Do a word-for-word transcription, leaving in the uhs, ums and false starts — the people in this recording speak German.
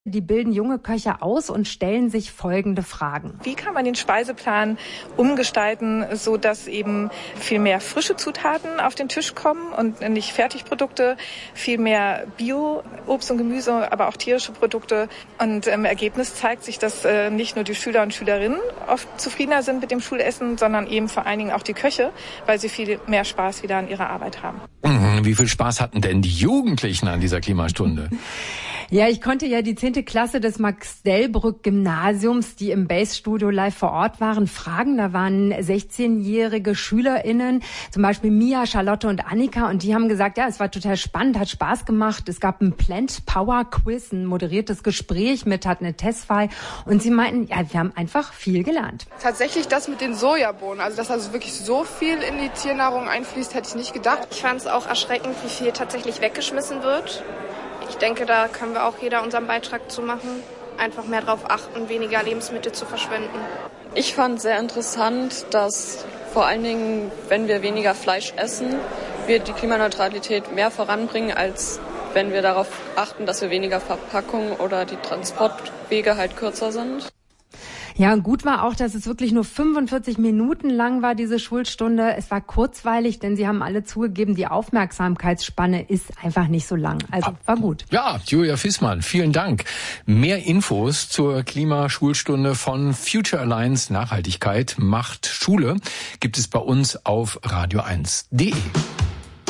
Die bilden junge Köche aus und stellen sich folgende Fragen. Wie kann man den Speiseplan umgestalten, so dass eben viel mehr frische Zutaten auf den Tisch kommen und nicht Fertigprodukte, viel mehr Bio-Obst und Gemüse, aber auch tierische Produkte. Und im Ergebnis zeigt sich, dass äh, nicht nur die Schüler und Schülerinnen oft zufriedener sind mit dem Schulessen, sondern eben vor allen Dingen auch die Köche, weil sie viel mehr Spaß wieder an ihrer Arbeit haben. Mhm, wie viel Spaß hatten denn die Jugendlichen an dieser Klimastunde? Ja, ich konnte ja die zehnte Klasse des Max-Delbrück-Gymnasiums, die im Base-Studio live vor Ort waren, fragen. Da waren sechzehnjährige SchülerInnen, zum Beispiel Mia, Charlotte und Annika. Und die haben gesagt, ja, es war total spannend, hat Spaß gemacht. Es gab ein Plant-Power-Quiz, ein moderiertes Gespräch mit, hat eine Testfile. Und sie meinten, ja, wir haben einfach viel gelernt. Tatsächlich das mit den Sojabohnen, also dass also wirklich so viel in die Tiernahrung einfließt, hätte ich nicht gedacht. Ich fand es auch erschreckend, wie viel tatsächlich weggeschmissen wird. Ich denke, da können wir auch jeder unseren Beitrag zu machen. Einfach mehr darauf achten, weniger Lebensmittel zu verschwenden. Ich fand sehr interessant, dass vor allen Dingen, wenn wir weniger Fleisch essen, wir die Klimaneutralität mehr voranbringen, als wenn wir darauf achten, dass wir weniger Verpackungen oder die Transportwege halt kürzer sind. Ja, und gut war auch, dass es wirklich nur fünfundvierzig Minuten lang war, diese Schulstunde. Es war kurzweilig, denn sie haben alle zugegeben, die Aufmerksamkeitsspanne ist einfach nicht so lang. Also war gut. Ja, Julia Fissmann, vielen Dank. Mehr Infos zur Klimaschulstunde von Future Alliance Nachhaltigkeit macht Schule gibt es bei uns auf radio eins punkt de.